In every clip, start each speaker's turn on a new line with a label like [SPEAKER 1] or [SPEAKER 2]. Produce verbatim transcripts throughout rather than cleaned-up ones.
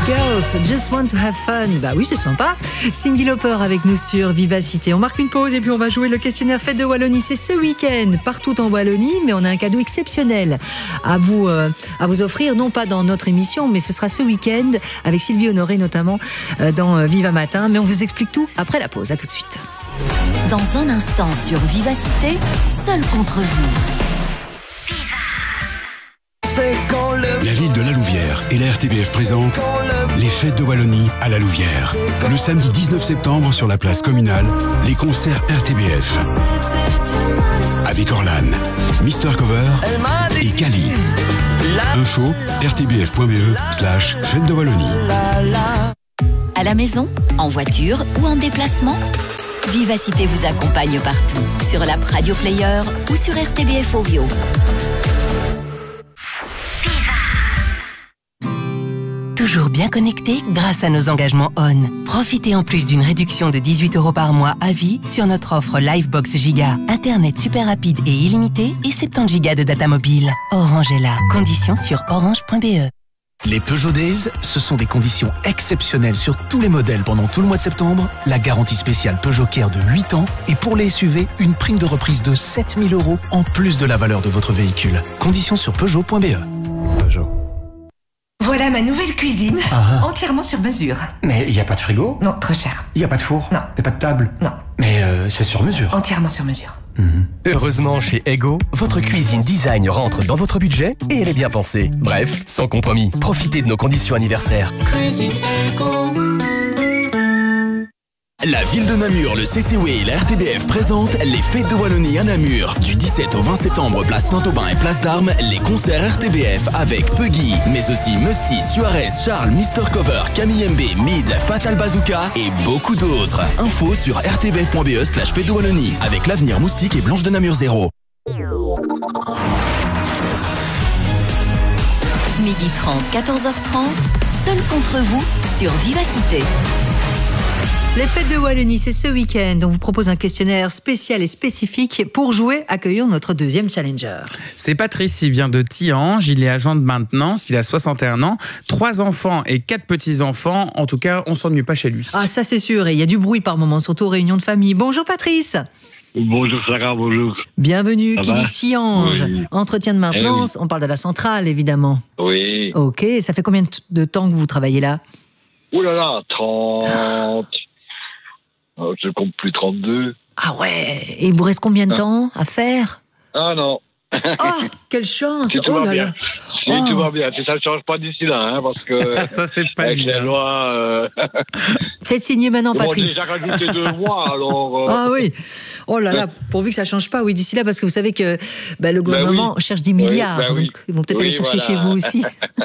[SPEAKER 1] Girls, Just Want to Have Fun. Bah oui, c'est sympa. Cyndi Lauper avec nous sur Vivacité. On marque une pause et puis on va jouer le questionnaire Fête de Wallonie. C'est ce week-end, partout en Wallonie, mais on a un cadeau exceptionnel à vous, euh, à vous offrir, non pas dans notre émission, mais ce sera ce week-end avec Sylvie Honoré notamment euh, dans euh, Viva Matin. Mais on vous explique tout après la pause. À tout de suite.
[SPEAKER 2] Dans un instant sur Vivacité, seul contre vous.
[SPEAKER 3] La ville de La Louvière et la R T B F présentent les Fêtes de Wallonie à La Louvière. Le samedi dix-neuf septembre sur la place communale, les concerts R T B F. Avec Orlan, Mister Cover et Kali. Info r t b f point b e slash fête de Wallonie.
[SPEAKER 2] À la maison, en voiture ou en déplacement, Vivacité vous accompagne partout. Sur l'app Radio Player ou sur R T B F Ovio.
[SPEAKER 4] Toujours bien connecté grâce à nos engagements O N. Profitez en plus d'une réduction de dix-huit euros par mois à vie sur notre offre Livebox Giga. Internet super rapide et illimité et soixante-dix gigas de data mobile. Orange est là. Conditions sur orange point b e.
[SPEAKER 5] Les Peugeot Days, ce sont des conditions exceptionnelles sur tous les modèles pendant tout le mois de septembre. La garantie spéciale Peugeot Care de huit ans et pour les S U V, une prime de reprise de sept mille euros en plus de la valeur de votre véhicule. Conditions sur peugeot point b e. Peugeot.
[SPEAKER 6] Voilà ma nouvelle cuisine,
[SPEAKER 7] Ah.
[SPEAKER 6] entièrement sur mesure.
[SPEAKER 7] Mais il n'y a pas de frigo?
[SPEAKER 6] Non, trop cher.
[SPEAKER 7] Il n'y a pas de four?
[SPEAKER 6] Non.
[SPEAKER 7] Il n'y a pas de table?
[SPEAKER 6] Non,
[SPEAKER 7] Mais euh, c'est sur mesure.
[SPEAKER 6] entièrement sur mesure.
[SPEAKER 8] Heureusement, chez Ego, votre cuisine design rentre dans votre budget et elle est bien pensée. Bref, sans compromis. Profitez de nos conditions anniversaires.
[SPEAKER 9] La ville de Namur, le C C W et la R T B F présentent les Fêtes de Wallonie à Namur. Du dix-sept au vingt septembre, place Saint-Aubin et place d'Armes, les concerts R T B F avec Puggy, mais aussi Musty, Suarez, Charles, Mister Cover, Camille M B, Mid, Fatal Bazooka et beaucoup d'autres. Info sur r t b f point b e slash Fêtes de Wallonie avec l'Avenir Moustique et Blanche de Namur zéro.
[SPEAKER 2] midi trente, quatorze heures trente, seul contre vous sur Vivacité.
[SPEAKER 1] Les Fêtes de Wallonie, c'est ce week-end. On vous propose un questionnaire spécial et spécifique. Pour jouer, accueillons notre deuxième challenger.
[SPEAKER 10] C'est Patrice, il vient de Tihange, il est agent de maintenance, il a soixante et un ans, trois enfants et quatre petits-enfants. En tout cas, on s'ennuie pas chez lui.
[SPEAKER 1] Ah, ça c'est sûr, et il y a du bruit par moments, surtout aux réunions de famille. Bonjour Patrice.
[SPEAKER 11] Bonjour Sarah, bonjour.
[SPEAKER 1] Bienvenue,
[SPEAKER 11] Ça
[SPEAKER 1] qui
[SPEAKER 11] va?
[SPEAKER 1] dit Tihange,
[SPEAKER 11] Oui.
[SPEAKER 1] entretien de maintenance,
[SPEAKER 11] Eh oui.
[SPEAKER 1] on parle de la centrale évidemment.
[SPEAKER 11] Oui.
[SPEAKER 1] Ok, ça fait combien de temps que vous travaillez là?
[SPEAKER 11] Ouh là là, trente. Oh, je compte plus trente-deux.
[SPEAKER 1] Ah ouais, et il vous reste combien de temps à faire?
[SPEAKER 11] Ah non.
[SPEAKER 1] Ah, quelle chance.
[SPEAKER 11] Si tout
[SPEAKER 1] Oh
[SPEAKER 11] va
[SPEAKER 1] là
[SPEAKER 11] bien.
[SPEAKER 1] là.
[SPEAKER 11] Si
[SPEAKER 1] Oh.
[SPEAKER 11] tout va bien. Si ça ne change pas d'ici là, hein, parce que.
[SPEAKER 10] Ça, c'est pas
[SPEAKER 11] avec
[SPEAKER 10] évident.
[SPEAKER 11] les lois. Euh...
[SPEAKER 1] Faites signer maintenant
[SPEAKER 11] Ils m'ont
[SPEAKER 1] Patrice.
[SPEAKER 11] déjà rajouté deux mois, alors. euh,
[SPEAKER 1] Ah oui. Oh là là, pourvu que ça change pas, oui, d'ici là, parce que vous savez que bah, le gouvernement
[SPEAKER 11] oui.
[SPEAKER 1] cherche dix
[SPEAKER 11] Oui,
[SPEAKER 1] milliards,
[SPEAKER 11] bah oui.
[SPEAKER 1] donc ils vont peut-être
[SPEAKER 11] Oui,
[SPEAKER 1] aller chercher
[SPEAKER 11] voilà.
[SPEAKER 1] chez vous aussi.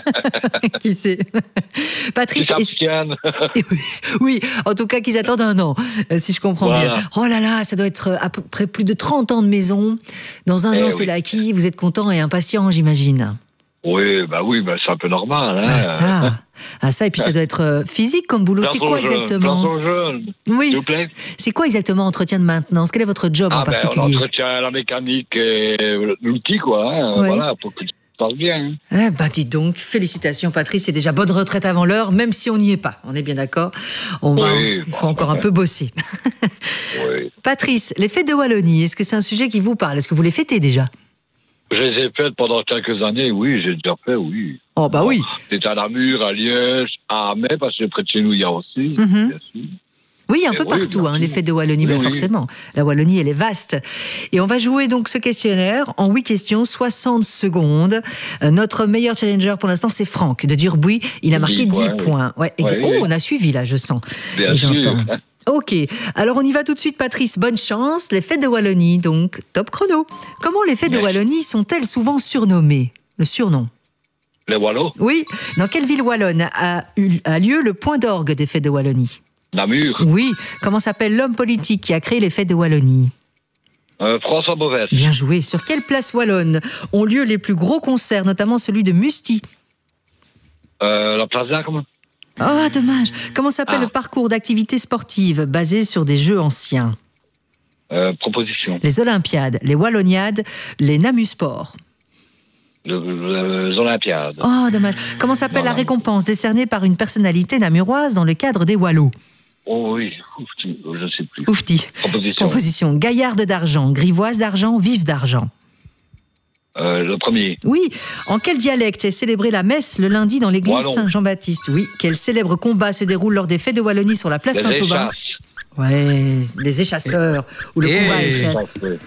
[SPEAKER 1] Qui sait?
[SPEAKER 11] Ils
[SPEAKER 1] Patrice, est-
[SPEAKER 11] s'abstiennent.
[SPEAKER 1] oui, en tout cas qu'ils attendent un an, euh, si je comprends
[SPEAKER 11] Voilà.
[SPEAKER 1] bien. Oh là là, ça doit être euh, à peu près plus de trente ans de maison. Dans un
[SPEAKER 11] Eh
[SPEAKER 1] an,
[SPEAKER 11] oui.
[SPEAKER 1] c'est l'acquis. Vous êtes content et impatient, j'imagine.
[SPEAKER 11] Oui, bah oui, bah c'est un peu normal. Hein.
[SPEAKER 1] Ah ça, ah ça, et puis ça doit être euh, physique comme boulot. C'est quoi exactement?
[SPEAKER 11] jeune,
[SPEAKER 1] Oui.
[SPEAKER 11] s'il vous plaît.
[SPEAKER 1] C'est quoi exactement entretien de maintenance? Quel est votre job en
[SPEAKER 11] Ah ben, on
[SPEAKER 1] particulier?
[SPEAKER 11] entretient la mécanique et l'outil, quoi. Hein,
[SPEAKER 1] Ouais.
[SPEAKER 11] Voilà, pour que ça se passe bien. Hein.
[SPEAKER 1] Eh ben, dites donc, félicitations Patrice, c'est déjà bonne retraite avant l'heure, même si on n'y est pas. On est bien d'accord. On va,
[SPEAKER 11] Oui,
[SPEAKER 1] il
[SPEAKER 11] bon,
[SPEAKER 1] faut encore un
[SPEAKER 11] ouais.
[SPEAKER 1] peu bosser.
[SPEAKER 11] Oui.
[SPEAKER 1] Patrice, les fêtes de Wallonie, est-ce que c'est un sujet qui vous parle? Est-ce que vous les fêtez déjà?
[SPEAKER 11] Je les ai faites pendant quelques années, oui, j'ai déjà fait, oui.
[SPEAKER 1] Oh bah oui.
[SPEAKER 11] C'était à Namur, à Liège, à Amay, parce que près de chez nous, il y a aussi,
[SPEAKER 1] Mhm.
[SPEAKER 11] bien sûr.
[SPEAKER 1] Oui, un
[SPEAKER 11] Eh
[SPEAKER 1] peu
[SPEAKER 11] oui,
[SPEAKER 1] partout,
[SPEAKER 11] bien
[SPEAKER 1] hein, les
[SPEAKER 11] sûr.
[SPEAKER 1] fêtes de Wallonie,
[SPEAKER 11] Oui,
[SPEAKER 1] ben
[SPEAKER 11] oui.
[SPEAKER 1] forcément. La Wallonie, elle est vaste. Et on va jouer donc ce questionnaire en huit questions, soixante secondes. Euh, notre meilleur challenger pour l'instant, c'est Franck de Durbuy. Il a marqué
[SPEAKER 11] dix
[SPEAKER 1] dix
[SPEAKER 11] points, oui.
[SPEAKER 1] points. Ouais, exa-
[SPEAKER 11] Oui,
[SPEAKER 1] oh,
[SPEAKER 11] oui.
[SPEAKER 1] on a suivi là, je sens.
[SPEAKER 11] Bien
[SPEAKER 1] Et
[SPEAKER 11] sûr.
[SPEAKER 1] j'entends. Ok, alors on y va tout de suite Patrice, bonne chance. Les fêtes de Wallonie, donc top chrono. Comment les fêtes de
[SPEAKER 11] Merci.
[SPEAKER 1] Wallonie sont-elles souvent surnommées? Le surnom.
[SPEAKER 11] Les Wallos,
[SPEAKER 1] Oui, dans quelle ville wallonne a, eu, a lieu le point d'orgue des fêtes de Wallonie?
[SPEAKER 11] Namur,
[SPEAKER 1] Oui, comment s'appelle l'homme politique qui a créé les fêtes de Wallonie?
[SPEAKER 11] euh, François Beauvais,
[SPEAKER 1] Bien joué. Sur quelle place wallonne ont lieu les plus gros concerts, notamment celui de Musty?
[SPEAKER 11] euh, la Place d'Armes,
[SPEAKER 1] Oh, dommage. Comment s'appelle
[SPEAKER 11] Ah.
[SPEAKER 1] le parcours d'activités sportives basé sur des jeux anciens?
[SPEAKER 11] euh, Proposition,
[SPEAKER 1] Les Olympiades, les Walloniades, les Namusports.
[SPEAKER 11] Les Olympiades.
[SPEAKER 1] Oh, dommage. Comment s'appelle
[SPEAKER 11] Non,
[SPEAKER 1] la
[SPEAKER 11] non.
[SPEAKER 1] récompense décernée par une personnalité namuroise dans le cadre des Wallos?
[SPEAKER 11] Oh oui, oufti, je ne sais plus.
[SPEAKER 1] Oufti.
[SPEAKER 11] Proposition.
[SPEAKER 1] Proposition. Gaillarde d'argent, grivoise d'argent, vive d'argent.
[SPEAKER 11] Euh, le premier.
[SPEAKER 1] Oui. En quel dialecte est célébrée la messe le lundi dans l'église
[SPEAKER 11] Wallon.
[SPEAKER 1] Saint-Jean-Baptiste? Oui. Quel célèbre combat se déroule lors des fêtes de Wallonie sur la place
[SPEAKER 11] Les
[SPEAKER 1] Saint-Aubin?
[SPEAKER 11] échasses.
[SPEAKER 1] Ouais, les échasseurs, ou le
[SPEAKER 10] Et-
[SPEAKER 1] combat échasse.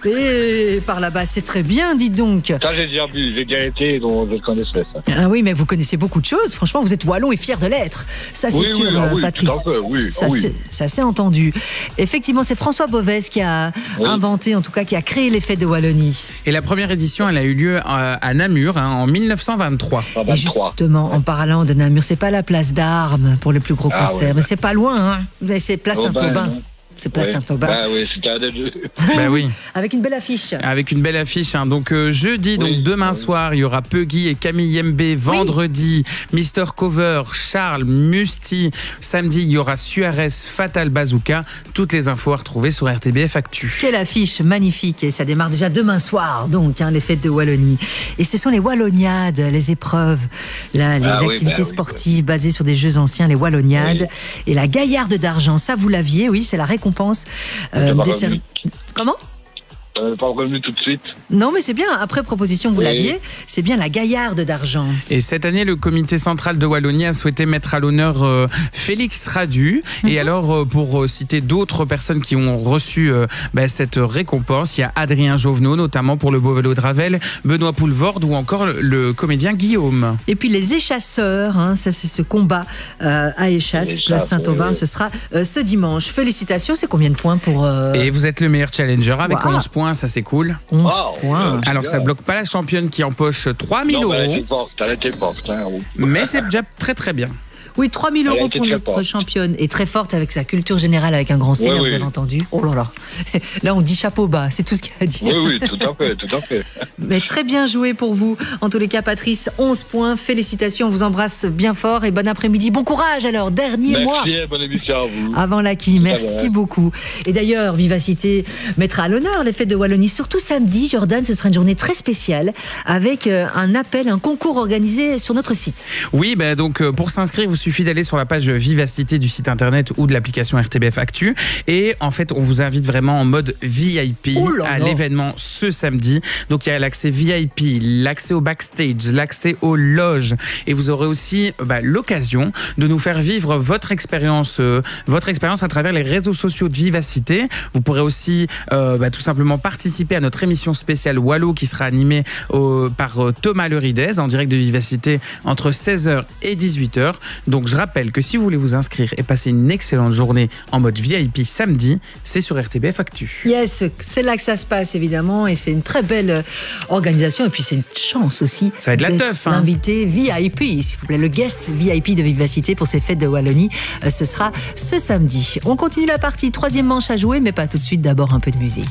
[SPEAKER 1] Et par là-bas, c'est très bien, dites donc.
[SPEAKER 11] Ça, j'ai déjà vu, j'ai déjà été, donc je connaissais ça.
[SPEAKER 1] Ah oui, mais vous connaissez beaucoup de choses. Franchement, vous êtes wallon et fier de l'être. Ça, c'est
[SPEAKER 11] Oui,
[SPEAKER 1] sûr,
[SPEAKER 11] oui, ah
[SPEAKER 1] euh,
[SPEAKER 11] oui,
[SPEAKER 1] Patrice.
[SPEAKER 11] tout à fait, oui,
[SPEAKER 1] ça,
[SPEAKER 11] ah oui.
[SPEAKER 1] c'est- ça s'est entendu. Effectivement, c'est François Bovès qui a
[SPEAKER 11] Oui.
[SPEAKER 1] inventé, en tout cas, qui a créé les fêtes de Wallonie.
[SPEAKER 10] Et la première édition, elle a eu lieu à, à Namur hein, en mille neuf cent vingt-trois.
[SPEAKER 11] Ah,
[SPEAKER 1] Et
[SPEAKER 11] vingt-trois.
[SPEAKER 1] justement, en parlant de Namur, c'est pas la place d'Armes pour le plus gros
[SPEAKER 11] Ah,
[SPEAKER 1] concert,
[SPEAKER 11] ouais,
[SPEAKER 1] mais
[SPEAKER 11] ouais.
[SPEAKER 1] c'est pas loin, hein. Mais c'est place
[SPEAKER 11] Oh, ben,
[SPEAKER 3] hein.
[SPEAKER 1] Saint-Aubin.
[SPEAKER 11] non.
[SPEAKER 1] C'est place
[SPEAKER 11] Ouais.
[SPEAKER 1] Saint-Aubin.
[SPEAKER 11] Bah oui, c'était un des deux.
[SPEAKER 10] Bah oui.
[SPEAKER 1] Avec une belle affiche.
[SPEAKER 10] Avec une belle affiche. Hein. Donc euh, jeudi, donc
[SPEAKER 11] Oui,
[SPEAKER 10] demain
[SPEAKER 11] oui.
[SPEAKER 10] soir, il y aura Puggy et Camille Yembe. Vendredi, Mister Cover, Charles, Musti. Samedi, il y aura Suarez, Fatal Bazooka. Toutes les infos à retrouver sur R T B F Actu.
[SPEAKER 1] Quelle affiche magnifique, et ça démarre déjà demain soir, donc, hein, les fêtes de Wallonie. Et ce sont les Walloniades, les épreuves, là, les
[SPEAKER 11] Ah oui,
[SPEAKER 1] activités
[SPEAKER 11] bah oui,
[SPEAKER 1] sportives basées sur des jeux anciens, les Walloniades. Et la Gaillarde d'argent, ça vous l'aviez, oui, c'est la récompense euh,
[SPEAKER 11] C'est pas
[SPEAKER 1] décernée.
[SPEAKER 11] revenu.
[SPEAKER 1] Comment?
[SPEAKER 11] Euh, pas revenu tout de suite.
[SPEAKER 1] Non, mais c'est bien, après proposition, vous
[SPEAKER 11] Oui.
[SPEAKER 1] l'aviez, c'est bien la Gaillarde d'argent.
[SPEAKER 10] Et cette année, le comité central de Wallonie a souhaité mettre à l'honneur euh, Félix Radu. Et alors, euh, pour euh, citer d'autres personnes qui ont reçu euh, bah, cette récompense, il y a Adrien Jovenot, notamment pour le beau vélo de Ravel, Benoît Poulvorde ou encore le, le comédien Guillaume.
[SPEAKER 1] Et puis les échasseurs, hein, ça c'est ce combat euh, à Échasse,
[SPEAKER 11] Les
[SPEAKER 1] place
[SPEAKER 11] échasses,
[SPEAKER 1] Saint-Aubin,
[SPEAKER 11] oui, oui.
[SPEAKER 1] ce sera euh, ce dimanche. Félicitations, c'est combien de points pour euh,
[SPEAKER 10] Et vous êtes le meilleur challenger avec
[SPEAKER 1] Wow.
[SPEAKER 10] onze points, ça c'est cool.
[SPEAKER 1] onze
[SPEAKER 11] Wow.
[SPEAKER 1] points?
[SPEAKER 10] Alors ça bloque pas la championne qui empoche trois mille
[SPEAKER 11] Non, mais elle
[SPEAKER 10] euros,
[SPEAKER 11] était forte, elle était forte. Hein.
[SPEAKER 10] mais c'est déjà très très bien.
[SPEAKER 1] Oui, trois mille
[SPEAKER 11] Elle a
[SPEAKER 1] euros
[SPEAKER 11] été
[SPEAKER 1] pour
[SPEAKER 11] très
[SPEAKER 1] notre
[SPEAKER 11] forte.
[SPEAKER 1] championne et très forte avec sa culture générale avec un grand C,
[SPEAKER 11] Oui,
[SPEAKER 1] là, vous
[SPEAKER 11] oui.
[SPEAKER 1] avez entendu. Oh là là. Là, on dit chapeau bas, c'est tout ce qu'il y a à dire.
[SPEAKER 11] Oui, oui, tout à fait, tout à fait.
[SPEAKER 1] Mais très bien joué pour vous. En tous les cas, Patrice, onze points. Félicitations, on vous embrasse bien fort et bon après-midi. Bon courage alors, dernier mois.
[SPEAKER 11] Merci et bonne émission à vous.
[SPEAKER 1] Avant l'acquis, merci
[SPEAKER 11] va.
[SPEAKER 1] beaucoup. Et d'ailleurs, Vivacité mettra à l'honneur les fêtes de Wallonie. Surtout samedi, Jordan, ce sera une journée très spéciale avec euh, un appel, un concours organisé sur notre site.
[SPEAKER 10] Oui, ben donc euh, pour s'inscrire, il vous suffit d'aller sur la page Vivacité du site internet ou de l'application R T B F Actu. Et en fait, on vous invite vraiment en mode V I P
[SPEAKER 1] Oh là
[SPEAKER 10] à
[SPEAKER 1] là.
[SPEAKER 10] l'événement ce samedi. Donc il y a l'accès V I P, l'accès au backstage, l'accès aux loges. Et vous aurez aussi euh, bah, l'occasion de nous faire vivre votre expérience, euh, votre expérience à travers les réseaux sociaux de Vivacité. Vous pourrez aussi euh, bah, tout simplement participer à notre émission spéciale Wallo qui sera animée au- par euh, Thomas Leridez en direct de Vivacité entre seize heures et dix-huit heures. Donc je rappelle que si vous voulez vous inscrire et passer une excellente journée en mode V I P samedi, c'est sur R T B F Actu.
[SPEAKER 1] Yes, c'est là que ça se passe évidemment et c'est une très belle euh, organisation et puis c'est une chance aussi.
[SPEAKER 10] Ça va être la
[SPEAKER 1] d'être
[SPEAKER 10] teuf, hein.
[SPEAKER 1] L'invité V I P, s'il vous plaît, le guest V I P de Vivacité pour ces fêtes de Wallonie. Euh, ce sera ce samedi. On continue la partie, troisième manche à jouer, mais pas tout de suite, d'abord un peu de musique.